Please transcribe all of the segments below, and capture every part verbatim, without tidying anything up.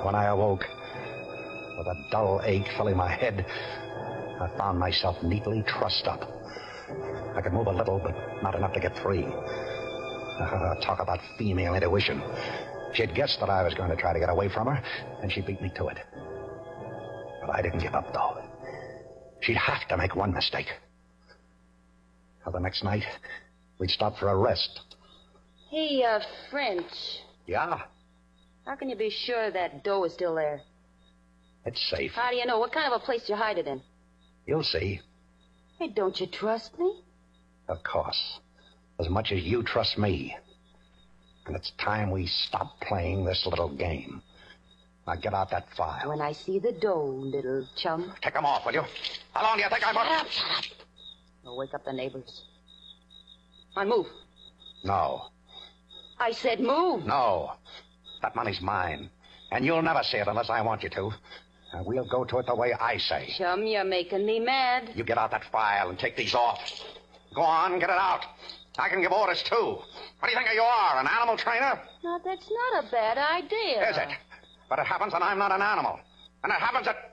when I awoke, with a dull ache filling my head, I found myself neatly trussed up. I could move a little, but not enough to get free. Uh, talk about female intuition. She'd guessed that I was going to try to get away from her, and she beat me to it. But I didn't give up, though. She'd have to make one mistake. Well, the next night, we'd stop for a rest. Hey, uh, French. Yeah? How can you be sure that dough is still there? It's safe. How do you know? What kind of a place do you hide it in? You'll see. Hey, don't you trust me? Of course. As much as you trust me. And it's time we stop playing this little game. Now get out that file. When I see the dough, little chum. Take them off, will you? How long do you think I'm... Shut up, shut up. I'll wake up the neighbors. On, move. No. I said move. No. That money's mine. And you'll never see it unless I want you to. And we'll go to it the way I say. Chum, you're making me mad. You get out that file and take these off. Go on, get it out. I can give orders, too. What do you think you are, an animal trainer? No, that's not a bad idea. Is it? But it happens that I'm not an animal. And it happens that...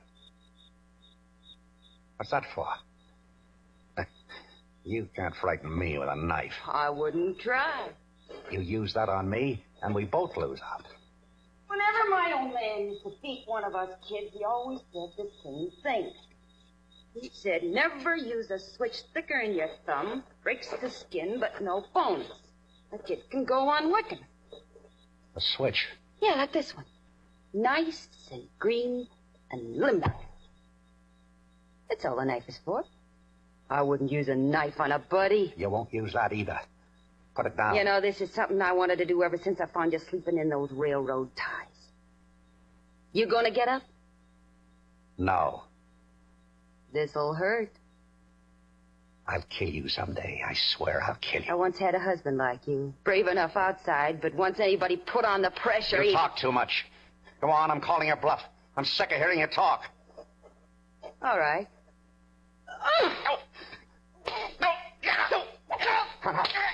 What's that for? You can't frighten me with a knife. I wouldn't try. You use that on me, and we both lose out. Whenever my old man used to beat one of us kids, he always said the same thing. He said, never use a switch thicker in your thumb. Breaks the skin, but no bones. A kid can go on licking. A switch? Yeah, like this one. Nice and green and limber. That's all a knife is for. I wouldn't use a knife on a buddy. You won't use that either. Put it down. You know, this is something I wanted to do ever since I found you sleeping in those railroad ties. You gonna get up? No. This'll hurt. I'll kill you someday. I swear I'll kill you. I once had a husband like you. Brave enough outside, but once anybody put on the pressure... You he... talk too much. Go on, I'm calling your bluff. I'm sick of hearing you talk. All right. No. No. No. No.